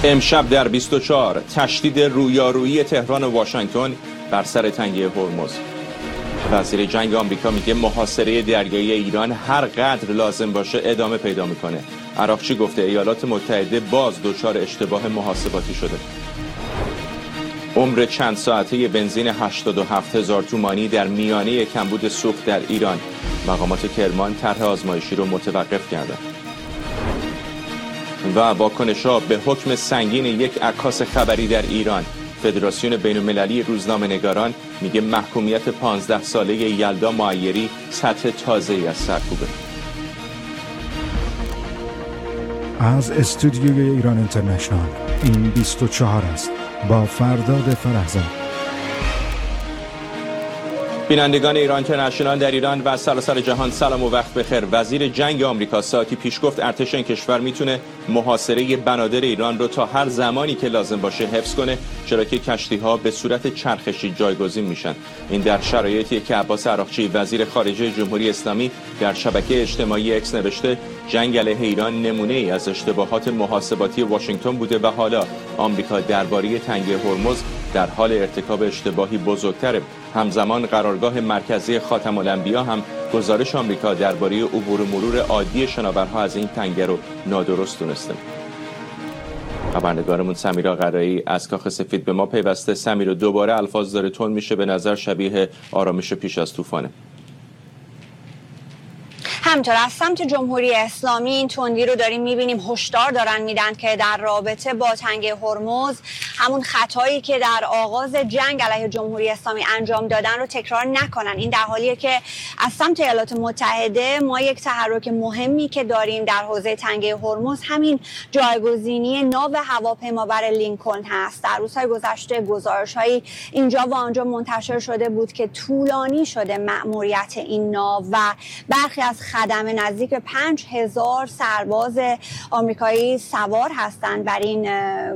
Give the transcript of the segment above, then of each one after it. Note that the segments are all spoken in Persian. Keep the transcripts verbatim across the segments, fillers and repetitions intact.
امشب در بیست و چهار تشدید رویارویی تهران و واشنگتن بر سر تنگه هرمز. وزیر جنگ آمریکا میگه محاصره دریایی ایران هر قدر لازم باشه ادامه پیدا میکنه. عراقچی گفته ایالات متحده باز دچار اشتباه محاسباتی شده. عمر چند ساعته بنزین هشتاد و هفت هزار تومانی در میانه کمبود سوخت در ایران. مقامات کرمان طرح آزمایشی رو متوقف کردند. و واکنش‌ها به حکم سنگین یک عکاس خبری در ایران. فدراسیون بین‌المللی روزنامه‌نگاران میگه محکومیت پانزده ساله یلدا معیری سطح تازه‌ای از سرکوبه. از استودیوی ایران اینترنشنال این بیست و چهار است با فرداد فرهزاد. بینندگان ایران اینترنشنال در ایران و سراسر جهان سلام و وقت بخیر. وزیر جنگ آمریکا ساعتی پیش گفت ارتش این کشور میتونه محاصره بنادر ایران رو تا هر زمانی که لازم باشه حفظ کنه، چرا که کشتی‌ها به صورت چرخشی جایگزین میشن. این در شرایطی که عباس عراقچی وزیر خارجه جمهوری اسلامی در شبکه اجتماعی اکس نوشته جنگ علیه ایران نمونه ای از اشتباهات محاسباتی واشنگتن بوده و حالا آمریکا درباره تنگه هرمز در حال ارتکاب اشتباهی بزرگتره. همزمان قرارگاه مرکزی خاتم الانبیا هم گزارش آمریکا درباره عبور و مرور عادی شناورها از این تنگه رو نادرست دونسته. خبرنگارمون سمیرا قرایی از کاخ سفید به ما پیوسته. سمیرا، دوباره الفاظ داره تند میشه، به نظر شبیه آرامش پیش از طوفانه. همینطور از سمت جمهوری اسلامی این تندی رو داریم میبینیم. هشدار دارن میدن که در رابطه با تنگه هرمز همون خطایی که در آغاز جنگ علیه جمهوری اسلامی انجام دادن رو تکرار نکنن. این در حالیه که از سمت ایالات متحده ما یک تحرک مهمی که داریم در حوزه تنگه هرمز همین جایگزینی ناو هواپیمابر لینکلن هست. در روزهای گذشته گزارش‌هایی اینجا و آنجا منتشر شده بود که طولانی شده مأموریت این ناو و برخی از خدمه نزدیک به پنج هزار سرباز آمریکایی سوار هستند بر این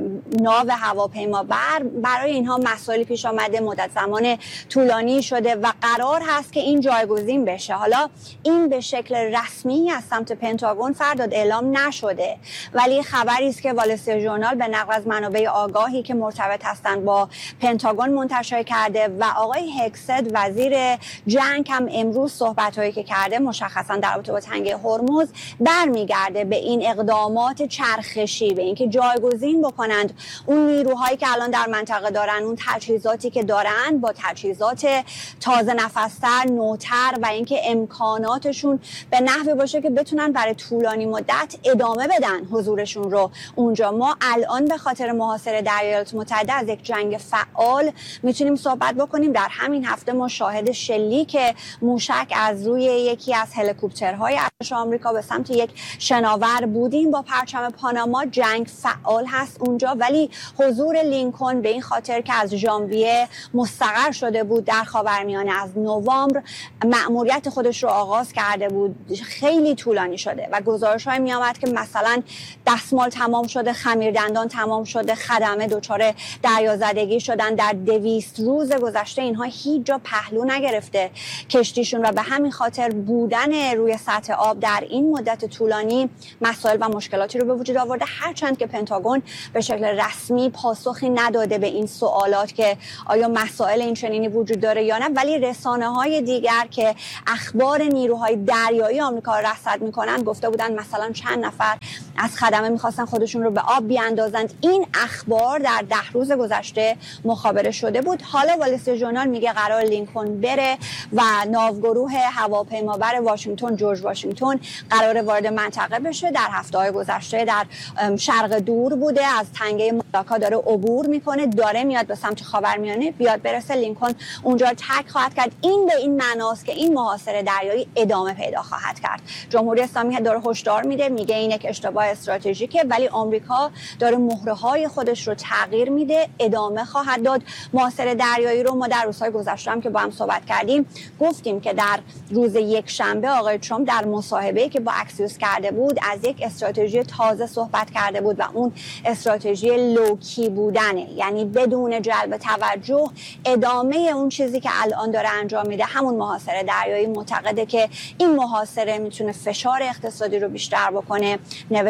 ناو هواپیمابر. برای اینها مسائلی پیش آمده، مدت زمان طولانی شده و قرار هست که این جایگزین بشه. حالا این به شکل رسمی از سمت پنتاگون فرداد اعلام نشده، ولی خبری است که وال استریت ژورنال به نقل از منابع آگاهی که مرتبط هستند با پنتاگون منتشر کرده و آقای هکست وزیر جنگ هم امروز صحبت‌هایی که کرده مشخصا در رابطه با تنگه هرمز برمیگرده به این اقدامات چرخشی، به اینکه جایگزین بکنند اون نیروهایی که الان در منطقه دارن، اون تجهیزاتی که دارن با تجهیزات تازه نفستر، نوتر و اینکه امکاناتشون به نحوی باشه که بتونن برای طولانی مدت ادامه بدن حضورشون رو اونجا. ما الان به خاطر محاصره در ایالات متحده از یک جنگ فعال میتونیم صحبت بکنیم. در همین هفته ما شاهد شلیک موشک از روی یکی از هلیکوپترهای ارتش آمریکا به سمت یک شناور بودیم با پرچم پاناما. جنگ فعال هست اونجا، ولی حضور لینکلن به این خاطر که از ژانویه مستقر شده بود در خاورمیانه، از نوامبر مأموریت خودش رو آغاز کرده بود، خیلی طولانی شده و گزارش‌های می‌آمد که مثلا دستمال تمام شده، خمیردندان تمام شده، خدمه دچار دریازدگی شدن. در دویست روز گذشته اینها هیچ جا پهلو نگرفته کشتیشون و به همین خاطر بودن روی سطح آب در این مدت طولانی مسائل و مشکلاتی رو به وجود آورده. هرچند که پنتاگون به شکل رسمی پاسخی نداده به این سوالات که آیا مسائل این چنینی وجود داره یا نه، ولی رسانه‌های دیگر که اخبار نیروهای دریایی آمریکا را رصد می‌کنن گفته بودن مثلا چند نفر از خدمه می‌خواستن خودشون رو به آب بیاندازند. این اخبار در ده روز گذشته مخابره شده بود. حالا وال استریت ژورنال میگه قرار لینکلن بره و ناوگروه هواپیمابر واشنگتن جورج واشنگتن قرار وارد منطقه بشه. در هفته‌های گذشته در شرق دور بوده، از تنگه مالاکا داره عبور میکنه، داره میاد به سمت خاورمیانه، بیاد برسه لینکلن اونجا تک خواهد کرد. این به این معناست که این محاصره دریایی ادامه پیدا خواهد کرد. جمهوری اسلامی داره هشدار میده، میگه این یک اشتباه استراتژیکه، ولی آمریکا داره مهره‌های خودش رو تغییر میده، ادامه خواهد داد. محاصره دریایی رو ما در روزهای گذشته هم که با هم صحبت کردیم گفتیم که در روز یک شنبه آقای ترامپ در مصاحبه‌ای که با اکسیوس کرده بود از یک استراتژی تازه صحبت کرده بود و اون استراتژی لوکی بودنه، یعنی بدون جلب توجه ادامه اون چیزی که الان داره انجام میده، همون محاصره دریایی. معتقده که این محاصره میتونه فشار اقتصادی رو بیشتر بکنه. نوشته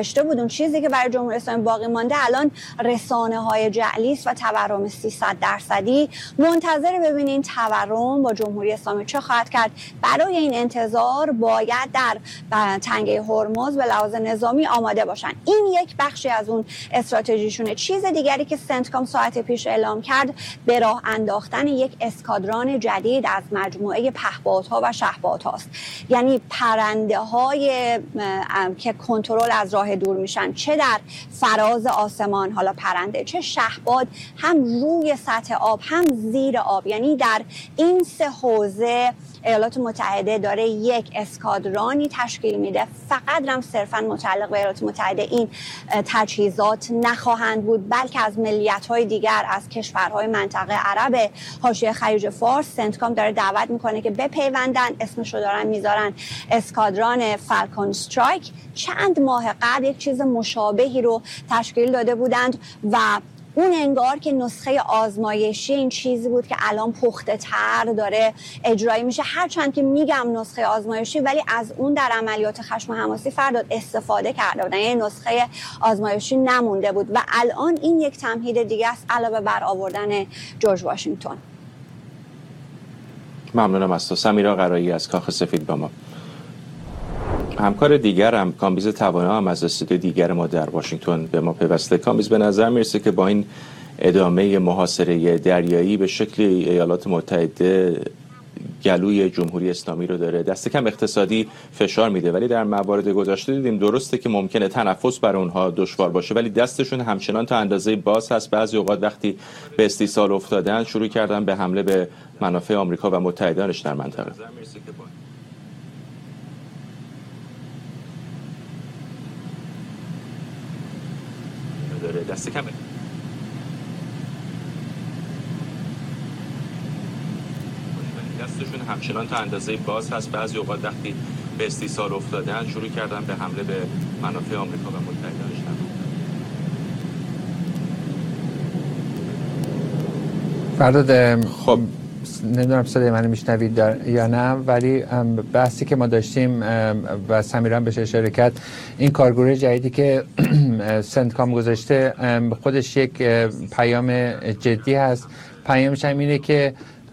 گذشته بود. اون چیزی که برای جمهوری اسلامی باقی مانده الان رسانه های جعلی است و تورم سیصد درصدی. منتظر ببینید این تورم با جمهوری اسلامی چه خواهد کرد. برای این انتظار باید در تنگه هرمز به لحاظ نظامی آماده باشن. این یک بخشی از اون استراتژیشونه. چیز دیگری که سنتکام ساعت پیش اعلام کرد به راه انداختن یک اسکادران جدید از مجموعه پهپادها و شهپادهاست. یعنی پرنده های که کنترل از راه دور میشن، چه در فراز آسمان حالا پرنده، چه شهپاد، هم روی سطح آب هم زیر آب. یعنی در این سه حوزه ایالات متحده داره یک اسکادرانی تشکیل میده. فقط هم صرفا متعلق به ایالات متحده این تجهیزات نخواهند بود، بلکه از ملیت‌های دیگر، از کشورهای منطقه عرب حاشیه خلیج فارس سنتکام داره دعوت میکنه که بپیوندن. اسمشو دارن میذارن اسکادران فالکون استرایک. چند ماه قبل یک چیز مشابهی رو تشکیل داده بودند و اون انگار که نسخه آزمایشی این چیزی بود که الان پخته تر داره اجرایی میشه. هرچند که میگم نسخه آزمایشی، ولی از اون در عملیات خشم حماسی فرداد استفاده کرده بودن، یعنی نسخه آزمایشی نمونده بود و الان این یک تمهید دیگه است علاوه بر آوردن جورج واشنگتن. ممنونم از تو. سمیرا قرایی از کاخ سفید با ما. همکار دیگر هم کامبیز توانا هم از استودیو دیگر ما در واشنگتن به ما پیوسته. کامبیز، به نظر میرسه که با این ادامه محاصره دریایی به شکلی ایالات متحده گلوی جمهوری اسلامی رو داره دست کم اقتصادی فشار میده، ولی در موارد گذشته دیدیم درسته که ممکنه تنفس برای اونها دشوار باشه، ولی دستشون همچنان تا اندازه باز هست. بعضی اوقات وقتی به استیصال افتادن شروع کردن به حمله به منافع آمریکا و متحدانش در منطقه. دست کم دستشون همچنان تا اندازه باز هست. بعضی اوقات وقتی به استیصال افتادن شروع کردن به حمله به منافع آمریکا و متحدانش. فرداد، خب نمیدونم صدای منو میشنوید یا نه، ولی بحثی که ما داشتیم و سمیرا بهش اشاره کرد، این کارگروه جدیدی که سنتکام گذاشته خودش یک پیام جدی هست. پیامش هم اینه که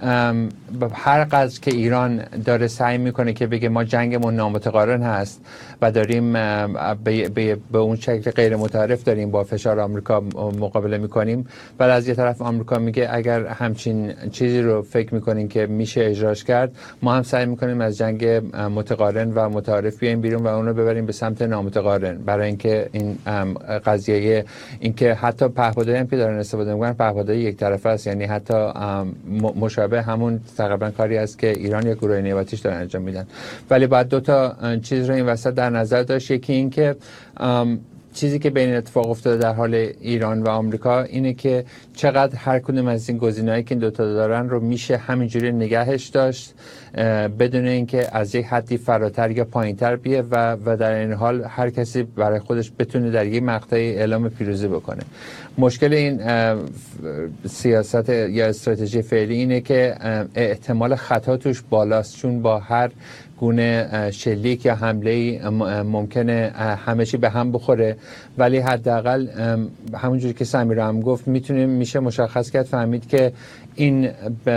هر قدر که ایران داره سعی میکنه که بگه ما جنگمون نامتقارن هست و داریم به, به, به اون شکل غیر متعارف داریم با فشار آمریکا مقابله میکنیم، ولی از یه طرف آمریکا میگه اگر همچین چیزی رو فکر میکنین که میشه اجراش کرد، ما هم سعی میکنیم از جنگ متقارن و متعارف بیایم بیرون و اون رو ببریم به سمت نامتقارن، برای اینکه این قضیه اینکه حتی پهپادایی هم که دارن استفاده میکنن پهپادای یک طرفه است، یعنی حتی مشابه همون تقریبا کاری است که ایران یا گروه نیابتیش دارن انجام میدن. ولی بعد دو تا چیز رو این وسط در نظر داشت. یکی این که چیزی که بین اتفاق افتاده در حال ایران و آمریکا اینه که چقدر هر کدوم از این گزینه‌هایی که این دو تا دارن رو میشه همینجوری نگهش داشت بدون اینکه از یک حدی فراتر یا پایینتر بیه و و در این حال هر کسی برای خودش بتونه در یک مقطعی اعلام پیروزی بکنه. مشکل این سیاست یا استراتژی فعلی اینه که احتمال خطا توش بالاست، چون با هر گونه شلیک یا حمله ممکنه همه چی به هم بخوره، ولی حداقل همونجوری که سمیرا هم گفت میتونیم میشه مشخص کرد فهمید که این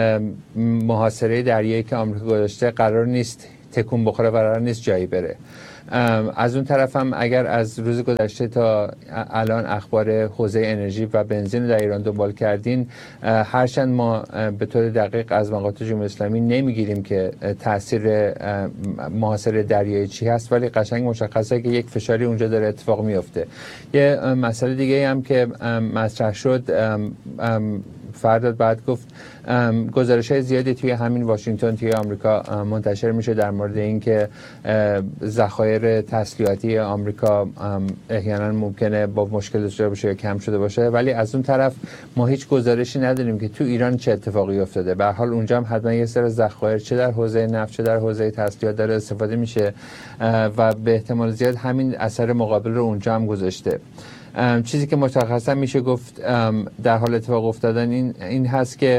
محاصره دریایی که آمریکا گذاشته قرار نیست تکون بخوره و قرار نیست جایی بره. از اون طرف هم اگر از روز گذشته تا الان اخبار حوزه انرژی و بنزین در ایران دنبال کردین، هرچند ما به طور دقیق از مقاطع جمهوری اسلامی نمیگیریم که تاثیر محاصره دریایی چی هست، ولی قشنگ مشخصه که یک فشاری اونجا داره اتفاق میفته. یه مسئله دیگه هم که مطرح شد، فرداد بعد گفت گزارش‌های زیادی توی همین واشنگتن توی آمریکا منتشر میشه در مورد اینکه ذخایر تسلیحاتی آمریکا احیانا ممکنه با مشکل دچار بشه یا کم شده باشه، ولی از اون طرف ما هیچ گزارشی نداریم که تو ایران چه اتفاقی افتاده. به هر حال اونجا هم حتما یه سری ذخایر چه در حوزه نفت چه در حوزه تسلیحات داره استفاده میشه و به احتمال زیاد همین اثر مقابل رو اونجا هم گذاشته. چیزی که مشخصا میشه گفت در حال اتفاق افتادن این این هست که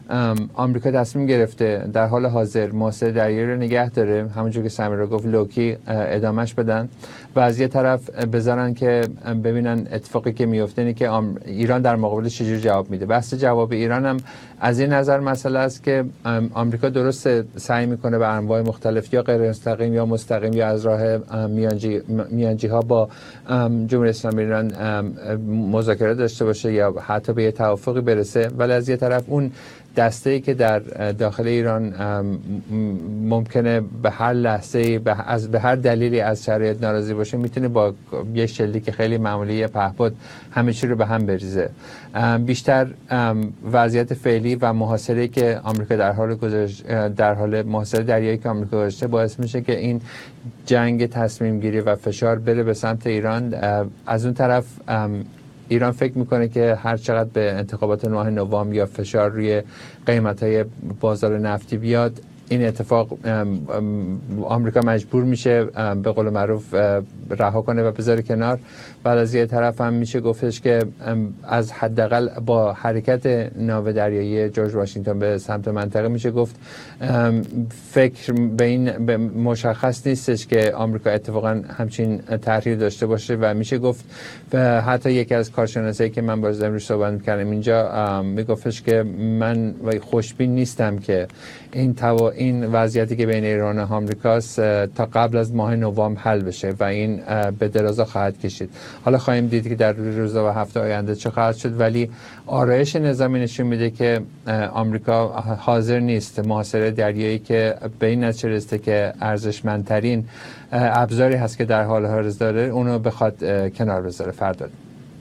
آمریکا تصمیم گرفته در حال حاضر محاصره دریایی رو نگه داره، همونجور که سمیرا گفت لوکی ادامهش بدن و از یه طرف بذارن که ببینن اتفاقی که میفته اینه که ایران در مقابل چجوری جواب میده. بحث جواب ایران هم از این نظر مسئله است که آمریکا درست سعی میکنه به انواع مختلف یا غیر مستقیم یا مستقیم یا از راه میانجی میانجی ها با جمهوری اسلامی ایران مذاکره داشته باشه یا حتی به یه توافقی برسه، ولی از یه طرف اون دسته‌ای که در داخل ایران ممکنه به هر لحظه‌ای به از به هر دلیلی از شرایط ناراضی باشه میتونه با یه شلیک خیلی معمولی پهپاد همه چی رو به هم بریزه. بیشتر وضعیت فعلی و محاصره‌ای که آمریکا در حال گذاشت در حال محاصره دریایی که آمریکا گذاشته باعث میشه که این جنگ تصمیم گیری و فشار بره به سمت ایران. از اون طرف ایران فکر میکنه که هر چقدر به انتخابات نه نوامبر یا فشار روی قیمت‌های بازار نفتی بیاد، این اتفاق آمریکا مجبور میشه به قول معروف رها کنه و بذاره کنار. بعد از یه طرف هم میشه گفتش که از حداقل با حرکت ناو دریایی جورج واشنگتن به سمت منطقه میشه گفت فکر به این مشخص نیستش که آمریکا اتفاقا همچین طرحی داشته باشه و میشه گفت و حتی یکی از کارشناسایی که من باز امروز صحبت میکردم اینجا میگفتش که من خوشبین نیستم که این توا این وضعیتی که بین ایران و آمریکاست تا قبل از ماه نوامبر حل بشه و این به درازا خواهد کشید. حالا خواهیم دید که در روزها و هفته آینده چه خواهد شد، ولی آرایش نظامی نشون میده که آمریکا حاضر نیست محاصره دریایی که به این نتیجه رسیده که ارزشمندترین ابزاری هست که در حال حاضر داره اونو بخواد کنار بذاره. فرداد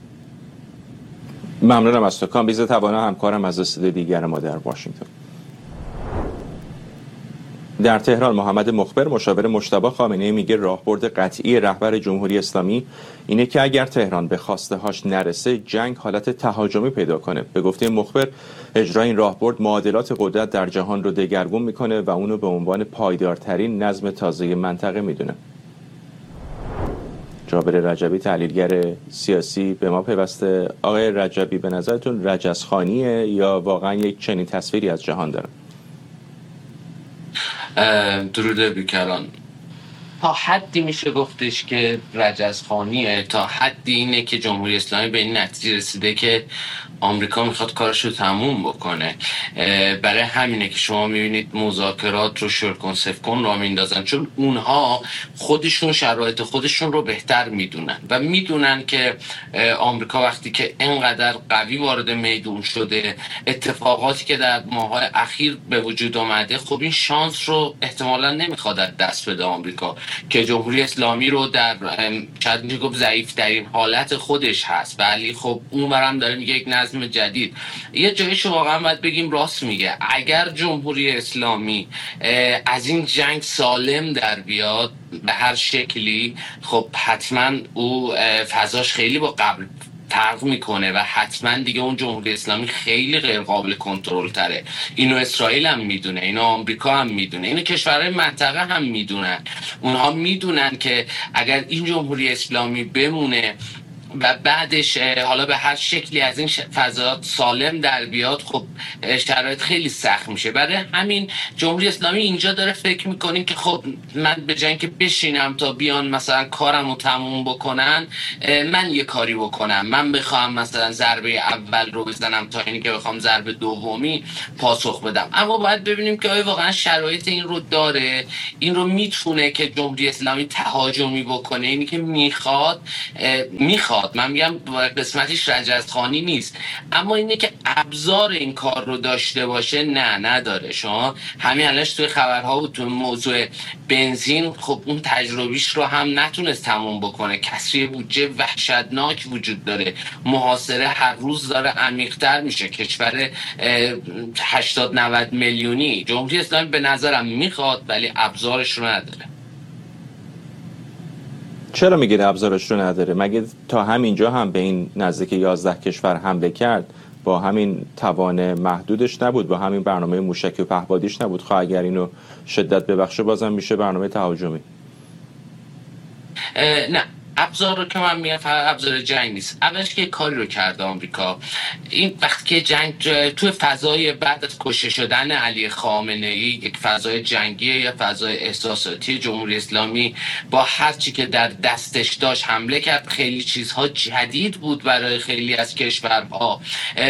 ممنونم از تو کامبیز توانا، همکارم از استودیو دیگر ما در واشنگتن. در تهران محمد مخبر مشاور مجتبی خامنه‌ای میگه راهبرد قطعی رهبر جمهوری اسلامی اینه که اگر تهران به خواسته هاش نرسه جنگ حالت تهاجمی پیدا کنه. به گفته مخبر اجرای این راهبرد معادلات قدرت در جهان رو دگرگون میکنه و اونو به عنوان پایدارترین نظم تازه منطقه میدونه. جابر رجبی تحلیلگر سیاسی به ما پیوسته. آقای رجبی، به نظرتون رجزخوانیه یا واقعا یک چنین تصویری از جهان داره؟ درود بیکران. تا حدی میشه گفتش که رجزخوانیه، تا حدی اینه که جمهوری اسلامی به این نتیجه رسیده که آمریکا میخواد کارش رو تموم بکنه. برای همینه که شما میبینید مذاکرات رو شرکن سفکن رو میندازن، چون اونها خودشون شرایط خودشون رو بهتر میدونن و میدونن که آمریکا وقتی که اینقدر قوی وارد میدون شده، اتفاقاتی که در ماه‌های اخیر به وجود اومده، خب این شانس رو احتمالاً نمیخواد دست بده آمریکا که جمهوری اسلامی رو در شاید میشه گفت ضعیف ترین حالت خودش هست، ولی خب اون برام داره میگه یک نظم جدید. یه جایش واقعا باید بگیم راست میگه. اگر جمهوری اسلامی از این جنگ سالم در بیاد به هر شکلی، خب حتما او فضاش خیلی با قبل فرق میکنه و حتما دیگه اون جمهوری اسلامی خیلی غیر قابل کنترل تره. اینو اسرائیل هم میدونه، اینو آمریکا هم میدونه، اینو کشورهای منطقه هم میدونن. اونها میدونن که اگر این جمهوری اسلامی بمونه و بعدش حالا به هر شکلی از این فضا سالم در بیاد، خب شرایط خیلی سخت میشه. برای همین جمهوری اسلامی اینجا داره فکر میکنیم که خب من به جای اینکه بشینم تا بیان مثلا کارم رو تموم بکنن، من یه کاری بکنم، من بخوام مثلا ضربه اول رو بزنم تا اینی که بخوام ضربه دومی پاسخ بدم. اما باید ببینیم که آیا واقعا شرایط این رو داره، این رو میتونه که جمهوری اسلامی تهاجمی بکنه. اینی که میخواد میخواد من میگم قسمتش رجزخوانی نیست، اما اینه که ابزار این کار رو داشته باشه، نه نداره. شما همین الانش توی خبرها و توی موضوع بنزین، خب اون تجربیش رو هم نتونست تموم بکنه. کسری بودجه وحشتناک وجود داره، محاصره هر روز داره عمیق‌تر میشه. کشور هشتاد نود میلیونی. جمهوری اسلامی به نظرم میخواد ولی ابزارش رو نداره. چرا میگید ابزارش رو نداره؟ مگه تا همینجا هم به این نزدیک یازده کشور حمله کرد با همین توان محدودش نبود، با همین برنامه موشکی و پهپادیش نبود؟ خب اگر اینو شدت ببخشه بازم میشه برنامه تهاجمی. نه ابزار رو که من میگم فقط ابزار جنگ نیست. اولش که کاری رو کرده آمریکا، این وقتی که جنگ تو فضای بعد از کشته شدن علی خامنه ای، یک فضای جنگی یا فضای احساساتی، جمهوری اسلامی با هر چی که در دستش داشت حمله کرد. خیلی چیزها جدید بود برای خیلی از کشورها،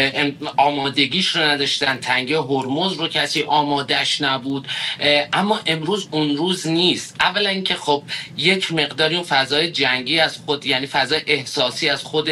آمادگیش رو نداشتن، تنگه هرمز رو کسی آمادهش نبود. اما امروز اون روز نیست. اولا اینکه خب یک مقداری اون فضای جنگی از خود، یعنی فضای احساسی از خود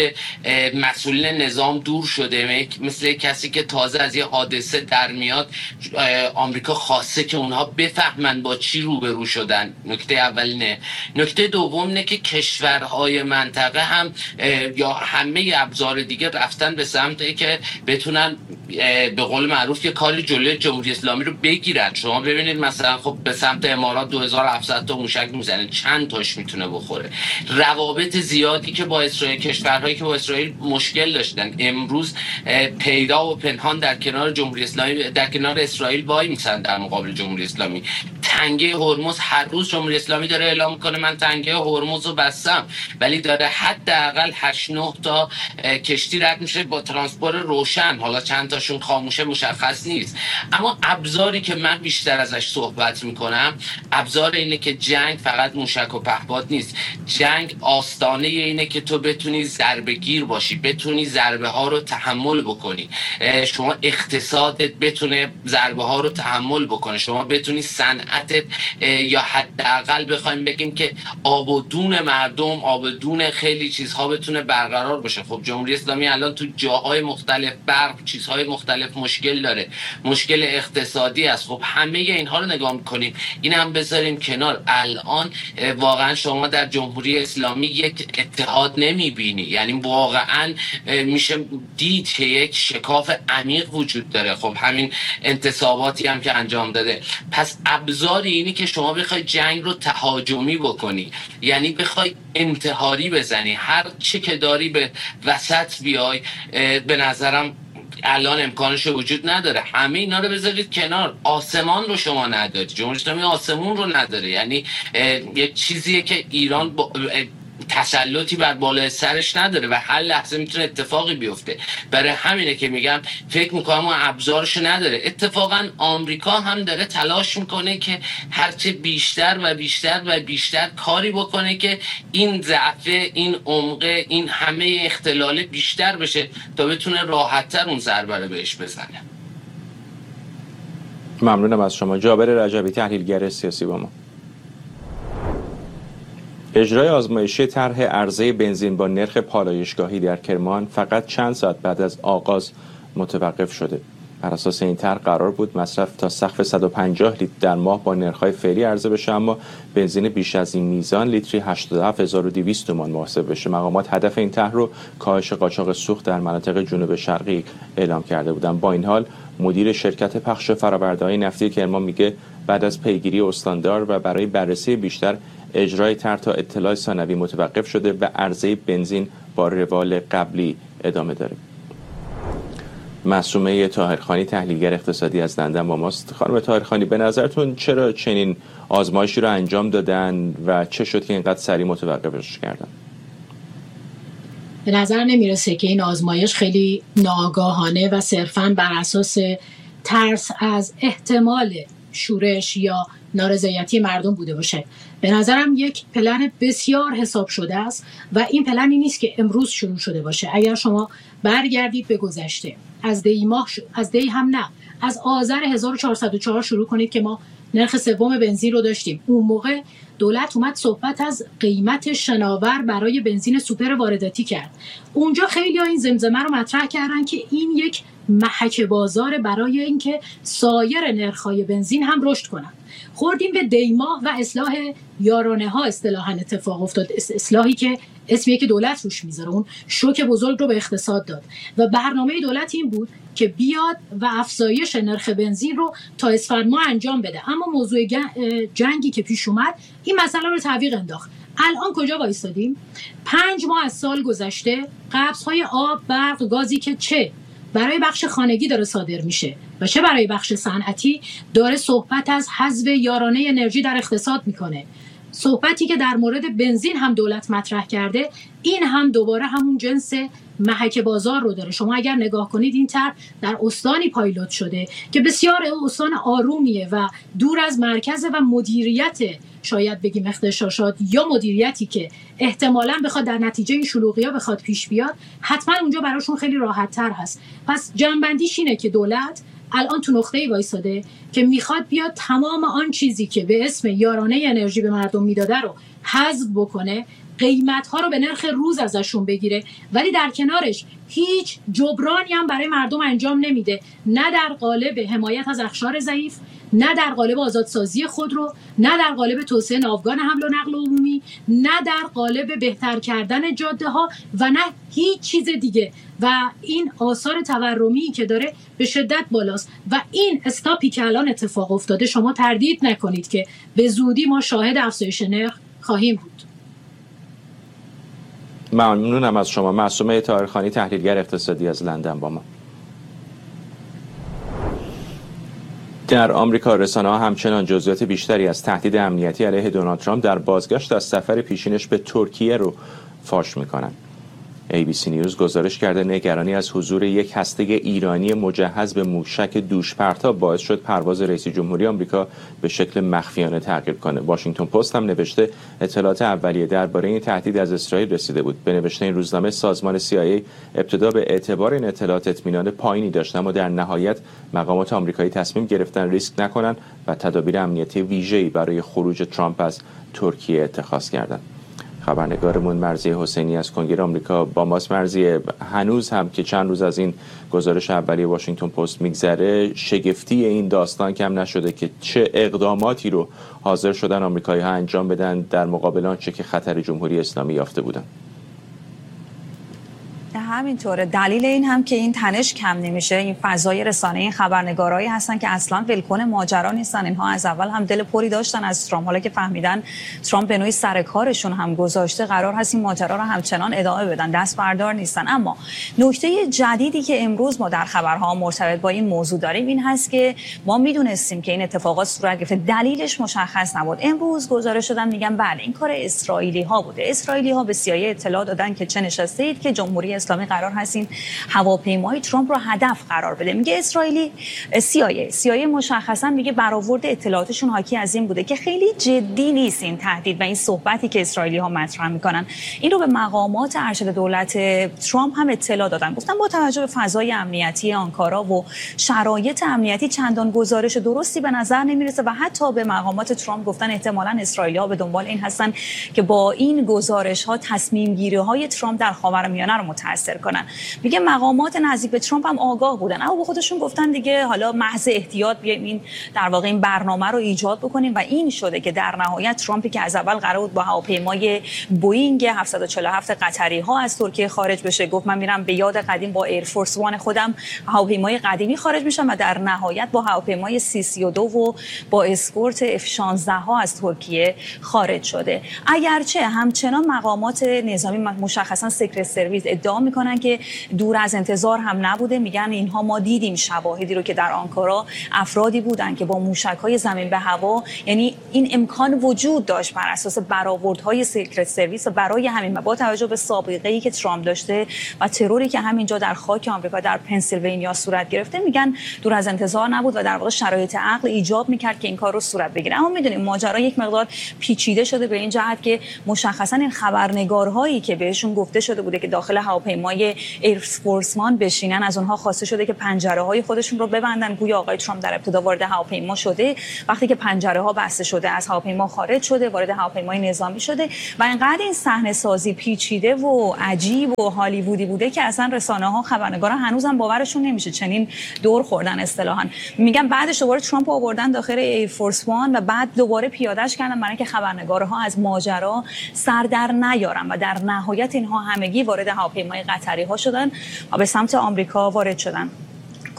مسئولین نظام دور شده، مثل کسی که تازه از یه حادثه در میاد. آمریکا خواسته که اونها بفهمن با چی روبرو شدن. نکته اولینه. نکته دوم اینه که کشورهای منطقه هم یا همه ابزار دیگه رفتن به سمتی که بتونن به قول معروف که کاری جلوی جمهوری اسلامی رو بگیرن. شما ببینید مثلا خب به سمت امارات دو هزار و هفتصد تا موشک میزنه، چند تاش میتونه بخوره. روابط زیادی که با اسرائیل، کشورهایی که با اسرائیل مشکل داشتن، امروز پیدا و پنهان در کنار جمهوری اسلامی، در کنار اسرائیل وای میسن در مقابل جمهوری اسلامی. تنگه هرمز، هر روز جمهوری اسلامی داره اعلام میکنه من تنگه هرمز رو بستم، ولی داره حداقل هشت نه تا کشتی رد میشه با ترانسپورت روشن. حالا چند تاشون خاموشه مشخص نیست. اما ابزاری که من بیشتر ازش صحبت میکنم، ابزار اینه که جنگ فقط موشک و پهپاد نیست. جنگ آستانه اینه که تو بتونی ضربه گیر باشی، بتونی ضربه ها رو تحمل بکنی، شما اقتصادت بتونه ضربه ها رو تحمل بکنه، شما بتونی صنعتت یا حداقل بخوایم بگیم که آب و دون مردم، آب و دون خیلی چیزها بتونه برقرار باشه. خب جمهوری اسلامی الان تو جاهای مختلف برق، چیزهای مختلف مشکل داره، مشکل اقتصادی است. خب همه اینها رو نگاه میکنیم، این هم بذاریم کنار. الان واقعا شما در جمهوری اسلامی یک اتحاد نمیبینی، یعنی واقعا میشه دید که یک شکاف عمیق وجود داره. خب همین انتصاباتی هم که انجام داده. پس ابزاری اینی که شما بخوای جنگ رو تهاجمی بکنی، یعنی بخوای انتحاری بزنی، هر چی که داری به وسط بیای، به نظرم الان امکانش وجود نداره. همه اینا رو بذارید کنار. آسمان رو شما ندارید، جمهوری اسلامی آسمون رو نداره. یعنی یه چیزیه که ایران با تسلطی بر بالای سرش نداره و هر لحظه میتونه اتفاقی بیفته. برای همینه که میگم فکر میکنم اون ابزارش نداره. اتفاقا آمریکا هم داره تلاش میکنه که هرچه بیشتر و بیشتر و بیشتر کاری بکنه که این ضعف، این عمق، این همه اختلال بیشتر بشه تا بتونه راحت‌تر اون ضربه رو بهش بزنه. ممنونم از شما. جابر رجبی، تحلیلگر سیاسی با ما. اجرای آزمایشی طرح عرضه بنزین با نرخ پالایشگاهی در کرمان فقط چند ساعت بعد از آغاز متوقف شده. بر اساس این طرح قرار بود مصرف تا سقف صد و پنجاه لیتر در ماه با نرخ‌های فعلی عرضه بشه، اما بنزین بیش از این میزان لیتری هشتاد و هفت هزار و دویست تومان محاسب بشه. مقامات هدف این طرح رو کاهش قاچاق سوخت در مناطق جنوب شرقی اعلام کرده بودند. با این حال مدیر شرکت پخش فرآورده‌های نفتی کرمان میگه بعد از پیگیری استاندار و برای بررسی بیشتر اجرای طرح تا اطلاع ثانوی متوقف شده و عرضه بنزین با روال قبلی ادامه داره. معصومه طاهرخانی، تحلیلگر اقتصادی از لندن با ماست. خانم طاهرخانی، به نظرتون چرا چنین آزمایشی رو انجام دادن و چه شد که اینقدر سریع متوقفش کردن؟ به نظر نمیرسه که این آزمایش خیلی ناگاهانه و صرفاً بر اساس ترس از احتمال شورش یا نارضایتی مردم بوده باشه. به نظرم یک پلن بسیار حساب شده است و این پلنی نیست که امروز شروع شده باشه. اگر شما برگردید به گذشته، از دی ماه ش... از دی هم نه از آذر هزار و چهارصد و چهار شروع کنید که ما نرخ سوم بنزین رو داشتیم. اون موقع دولت اومد صحبت از قیمت شناور برای بنزین سوپر وارداتی کرد. اونجا خیلی ها این زمزمه رو مطرح کردن که این یک محک بازار برای اینکه سایر نرخ‌های بنزین هم رشد کنن. خوردیم به دیما و اصلاح یارانه ها اصطلاحاً اتفاق افتاد، اصلاحی که اسمیه که دولت روش میذاره، اون شوک بزرگ رو به اقتصاد داد و برنامه دولت این بود که بیاد و افزایش نرخ بنزین رو تا اسفند ماه انجام بده. اما موضوع جنگی که پیش اومد این مسئله رو تعویق انداخت. الان کجا وایستادیم؟ پنج ماه از سال گذشته، قبض‌های آب، برق، گازی که چه برای بخش خانگی داره صادر میشه و چه برای بخش صنعتی داره صحبت از حذف یارانه انرژی در اقتصاد میکنه. صحبتی که در مورد بنزین هم دولت مطرح کرده، این هم دوباره همون جنس محک بازار رو داره. شما اگر نگاه کنید این طرح در استانی پایلوت شده که بسیار استان آرومیه و دور از مرکز و مدیریت شاید بگیم اختشاشات یا مدیریتی که احتمالاً بخواد در نتیجه این شلوغی‌ها بخواد پیش بیاد، حتما اونجا براشون خیلی راحت‌تر هست. پس جنبندیش اینه که دولت الان تو نقطه‌ای وایساده که میخواد بیاد تمام آن چیزی که به اسم یارانه انرژی به مردم میداده رو حذف بکنه، قیمت‌ها رو به نرخ روز ازشون بگیره، ولی در کنارش هیچ جبرانی هم برای مردم انجام نمیده، نه در قالب حمایت از اقشار ضعیف، نه در قالب آزادسازی خودرو، نه در قالب توسعه ناوگان حمل و نقل عمومی، نه در قالب بهتر کردن جاده‌ها و نه هیچ چیز دیگه. و این آثار تورمی که داره به شدت بالاست و این استاپی که الان اتفاق افتاده، شما تردید نکنید که به زودی ما شاهد افزایش نرخ خواهیم بود. ممنونم از شما. معصومه طاهرخانی، تحلیلگر اقتصادی از لندن با ما. در آمریکا رسانه‌ها همچنان جزئیات بیشتری از تهدید امنیتی علیه دونالد ترامپ در بازگشت از سفر پیشینش به ترکیه رو فاش می‌کنند. ای بی سی نیوز گزارش کرده نگرانی از حضور یک هسته ایرانی مجهز به موشک دوشپرتاب باعث شد پرواز رئیس جمهوری آمریکا به شکل مخفیانه تغییر کنه. واشنگتن پست هم نوشته اطلاعات اولیه درباره این تهدید از اسرائیل رسیده بود. به نوشته این روزنامه سازمان سی آی ای ابتدا به اعتبار این اطلاعات اطمینان پایینی داشت، اما در نهایت مقامات آمریکایی تصمیم گرفتن ریسک نکنن و تدابیر امنیتی ویژه‌ای برای خروج ترامپ از ترکیه اتخاذ کردند. خبرنگارمون مرضیه حسینی از کنگره آمریکا با ماست. مرضیه، هنوز هم که چند روز از این گزارش اولیه واشنگتن پست میگذره، شگفتی این داستان کم نشده که چه اقداماتی رو حاضر شدن آمریکایی‌ها انجام بدن در مقابل آنچه که خطر جمهوری اسلامی یافته بودن. همینطوره. دلیل این هم که این تنش کم نمیشه، این فضای رسانه، این خبرنگارایی هستن که اصلا ولکن ماجرا نیستن. اینها از اول هم دل پری داشتن از ترامپ، حالا که فهمیدن ترامپ به نوعی سر کارشون هم گذاشته، قرار هست این ماجرا رو همچنان ادامه بدن، دست بردار نیستن. اما نکته جدیدی که امروز ما در خبرها مرتبط با این موضوع داریم این هست که ما میدونستیم که این اتفاقات صورت گرفته، دلیلش مشخص نبود. امروز گزارش شدن میگن بله این کار اسرائیلی ها بوده. اسرائیلی ها به سی آی ای اطلاع دادن که چه نشسته اید که جمهوری اسلامی قرار هست این هواپیمای ترامپ رو هدف قرار بده. میگه اسرائیلی سی آی ای سی آی ای مشخصا میگه برآورد اطلاعاتشون حاکی از این بوده که خیلی جدی نیست این تهدید و این صحبتی که اسرائیلی ها مطرح میکنن. این رو به مقامات ارشد دولت ترامپ هم اطلاع دادن، گفتن با توجه به فضای امنیتی آنکارا و شرایط امنیتی چندان گزارش درستی به نظر نمیرسه و حتی به مقامات ترامپ گفتن احتمالاً اسرائیلی ها به دنبال این هستن که با این گزارش ها تصمیم گیری های ترامپ در خاورمیانه رو متاثر کنن. میگه مقامات نزدیک به ترامپ هم آگاه بودن، اما به خودشون گفتن دیگه حالا محض احتیاط بیایم این در واقع این برنامه رو ایجاد بکنیم و این شده که در نهایت ترامپی که از اول قرار بود با هواپیمای بوئینگ هفتصد و چهل و هفت قطری ها از ترکیه خارج بشه، گفت من میرم به یاد قدیم با ایرفورس وان خودم هواپیمای قدیمی خارج میشم و در نهایت با هواپیمای سی سی و دو و با اسکورت اف شانزده ها از ترکیه خارج شده. اگرچه همچنان مقامات نظامی مشخصا سکرت سرویس ادعا میکنن که دور از انتظار هم نبوده. میگن اینها ما دیدیم شواهدی رو که در آنکارا افرادی بودن که با موشک‌های زمین به هوا، یعنی این امکان وجود داشت بر اساس برآوردهای سکرت سرویس و برای همین با توجه به سابقه‌ای که ترامپ داشته و تروری که همینجا در خاک آمریکا در پنسیلوانیا صورت گرفته، میگن دور از انتظار نبود و در واقع شرایط عقل ایجاب میکرد که این کار رو صورت بگیره. اما میدونیم ماجرا یک مقدار پیچیده شده به این جهت که مشخصا این خبرنگارهایی که بهشون گفته شده بوده که داخل هواپیمای ایرفورس وان بشینن، از اونها خواسته شده که پنجره‌های خودشون رو ببندن. گویا آقای ترامپ در ابتدا وارد هواپیما شده، وقتی که پنجره‌ها بسته شده از هواپیما خارج شده، وارد هواپیمای نظامی شده و اینقدر این صحنه سازی پیچیده و عجیب و هالیوودی بوده که اصلا رسانه‌ها خبرنگارا هنوزم باورشون نمیشه، چنین دور خوردن اصطلاحاً. میگن بعدش دوباره ترامپ آوردن داخل ایرفورس وان و بعد دوباره پیادهش کردن برای اینکه خبرنگارها از ماجرا سر در نیارن و در نهایت اینها همگی وارد هواپیمای قطری ها شدن و به سمت آمریکا وارد شدن.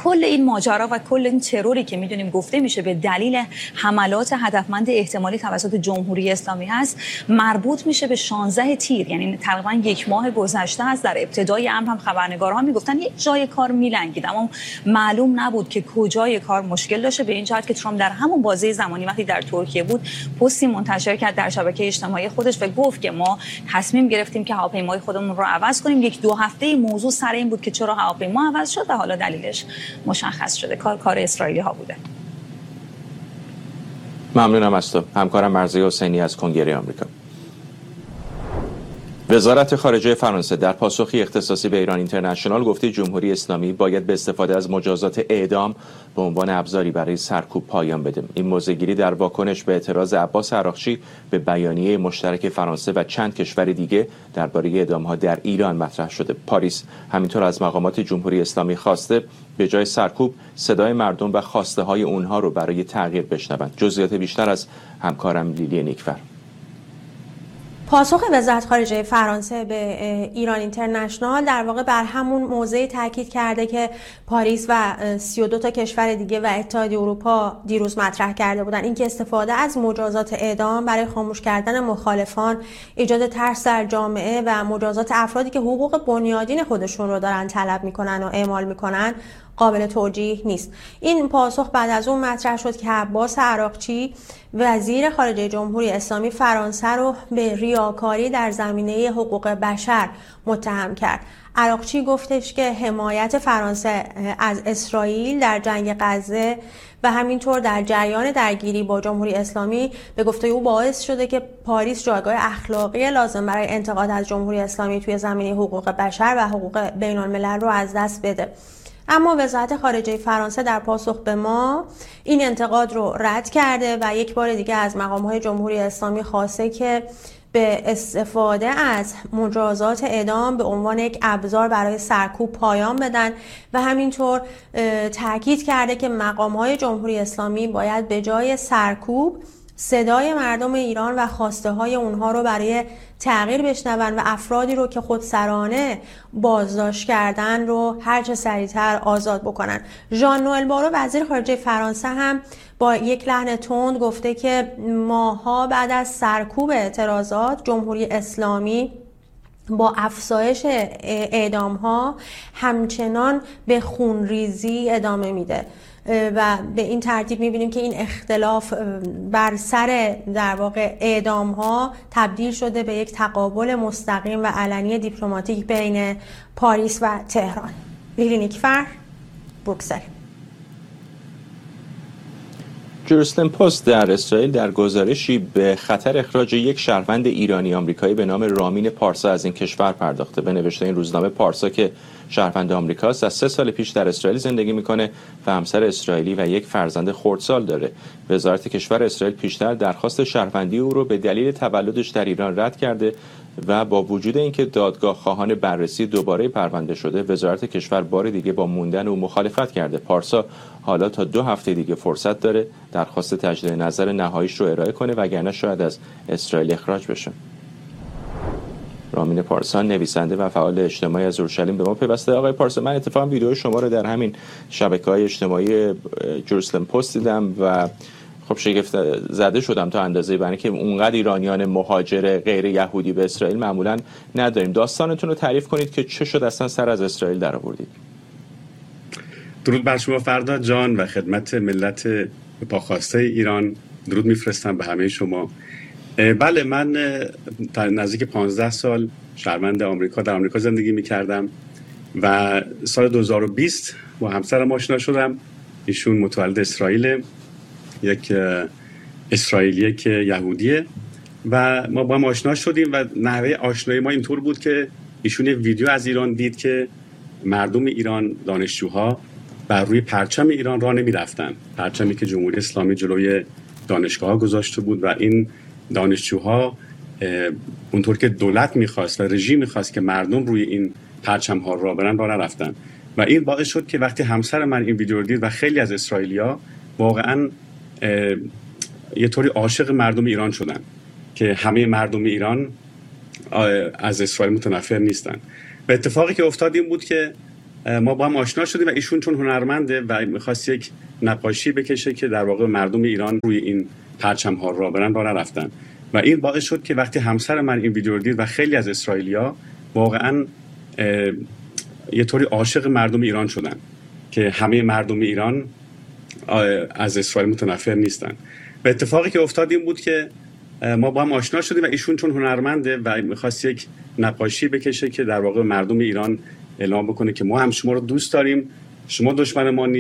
کل این ماجرا و کل این تروری که میدونیم گفته میشه به دلیل حملات هدفمند احتمالی توسط جمهوری اسلامی هست مربوط میشه به شانزده تیر، یعنی تقریبا یک ماه گذشته است. در ابتدای امر هم خبرنگارها میگفتن یک جای کار میلنگید، اما معلوم نبود که کجای کار مشکل داشته، به این جهت که ترامپ در همون بازه زمانی وقتی در ترکیه بود پستی منتشر کرد در شبکه اجتماعی خودش و گفت که ما تصمیم گرفتیم که هواپیمای خودمون رو عوض کنیم. یک دو هفته موضوع سر این بود که چرا هواپیما عوض شد و حالا دلیلش مشخص شده، کار کار اسرائیلی ها بوده. ممنونم از تو همکارم مرضیه حسینی از کنگره آمریکا. وزارت خارجه فرانسه در پاسخی اختصاصی به ایران اینترنشنال گفته جمهوری اسلامی باید به استفاده از مجازات اعدام به عنوان ابزاری برای سرکوب پایان بده. این موضع‌گیری در واکنش به اعتراض عباس عراقچی به بیانیه مشترک فرانسه و چند کشور دیگه درباره اعدام‌ها در ایران مطرح شده. پاریس همینطور از مقامات جمهوری اسلامی خواسته به جای سرکوب صدای مردم و خواسته‌های اونها رو برای تغییر بشنوند. جزئیات بیشتر از همکارم لیلی نیکفر. پاسخ وزارت خارجه فرانسه به ایران اینترنشنال در واقع بر همون موضع تاکید کرده که پاریس و سی و دو تا کشور دیگه و اتحادیه اروپا دیروز مطرح کرده بودن، اینکه استفاده از مجازات اعدام برای خاموش کردن مخالفان، ایجاد ترس در جامعه و مجازات افرادی که حقوق بنیادین خودشون رو دارن طلب میکنن و اعمال میکنن قابل توجیه نیست. این پاسخ بعد از اون مطرح شد که عباس عراقچی وزیر خارجه جمهوری اسلامی فرانسه رو به ریاکاری در زمینه حقوق بشر متهم کرد. عراقچی گفتش که حمایت فرانسه از اسرائیل در جنگ غزه و همینطور در جریان درگیری با جمهوری اسلامی به گفته او باعث شده که پاریس جایگاه اخلاقی لازم برای انتقاد از جمهوری اسلامی توی زمینه حقوق بشر و حقوق بین الملل رو از دست بده. اما وزارت خارجه فرانسه در پاسخ به ما این انتقاد رو رد کرده و یک بار دیگه از مقام‌های جمهوری اسلامی خواسته که به استفاده از مجازات اعدام به عنوان یک ابزار برای سرکوب پایان بدن و همینطور تاکید کرده که مقام‌های جمهوری اسلامی باید به جای سرکوب صدای مردم ایران و خواسته های اونها رو برای تغییر بشنون و افرادی رو که خودسرانه بازداشت کردن رو هر چه سریعتر آزاد بکنن. ژان نوئل بارو وزیر خارجه فرانسه هم با یک لحن تند گفته که ماها بعد از سرکوب اعتراضات جمهوری اسلامی با افزایش اعدام ها همچنان به خونریزی ادامه میده و به این ترتیب میبینیم که این اختلاف بر سر در واقع اعدام ها تبدیل شده به یک تقابل مستقیم و علنی دیپلماتیک بین پاریس و تهران. لیلی نیکفر، بروکسل. جروسلم پست در اسرائیل در گزارشی به خطر اخراج یک شهروند ایرانی آمریکایی به نام رامین پارسا از این کشور پرداخته. به نوشته این روزنامه پارسا که شهروند آمریکاست، از سه سال پیش در اسرائیل زندگی میکنه و همسر اسرائیلی و یک فرزند خردسال داره. وزارت کشور اسرائیل پیشتر درخواست شهروندی او رو به دلیل تولدش در ایران رد کرده و با وجود اینکه دادگاه خواهان بررسی دوباره پرونده شده، وزارت کشور بار دیگه با موندن او مخالفت کرده. پارسا حالا تا دو هفته دیگه فرصت داره درخواست تجدید نظر نهاییش رو ارائه کنه وگرنه شاید از اسرائیل اخراج بشه. رامین پارسا نویسنده و فعال اجتماعی از اورشلیم به ما پیوسته. آقای پارسا، من اتفاقا ویدیو شما رو در همین شبکه‌های اجتماعی جروسلم پست دیدم و خب شگفت زده شدم تا اندازه، برای که اونقدر ایرانیان مهاجر غیر یهودی به اسرائیل معمولا نداریم. داستانتون رو تعریف کنید که چه شد اصلا سر از اسرائیل در آوردید. درود بر شما فردا جان و خدمت ملت پاخواسته ایران درود میفرستم به همه شما. بله، من نزدیک پانزده سال شهروند آمریکا در آمریکا زندگی میکردم و سال دو هزار و بیست با همسرم آشنا شدم. ایشون متولد اسرائیل، یک اسرائیلیه که یهودیه و ما با هم آشنا شدیم و نحوه آشنایی ما اینطور بود که ایشون یک ویدیو از ایران دید که مردم ایران، دانشجوها بر روی پرچم ایران راه نمی‌رفتن، پرچمی که جمهوری اسلامی جلوی دانشگاه‌ها گذاشته بود و این دانشجوها اونطور که دولت می‌خواست و رژیم می‌خواست که مردم روی این پرچم‌ها راه برن راه نرفتن و این باعث شد که وقتی همسر من این ویدیو رو دید و خیلی از اسرائیلی‌ها واقعاً یه طوری عاشق مردم ایران شدن که همه مردم ایران از اسرائیل متنفر نیستن و اتفاقی که افتاد این بود که ما با هم آشنا شدیم و ایشون چون هنرمنده و می‌خواست یک نقاشی بکشه که در واقع مردم ایران روی این پرچم ها را برن را رفتن و این باعث شد که وقتی همسر من این ویدیو رو دید و خیلی از اسرائیلیا واقعا یه طوری عاشق مردم ایران شدن که همه مردم ایران از اسرائیل متنفر نیستن. و اتفاقی که افتاد این بود که ما با هم آشنا شدیم و ایشون چون هنرمنده و می‌خواست یک نقاشی بکشه که در واقع مردم ایران اعلام بکنه که ما هم شما رو دوست داریم، شما دشمن ما نیست.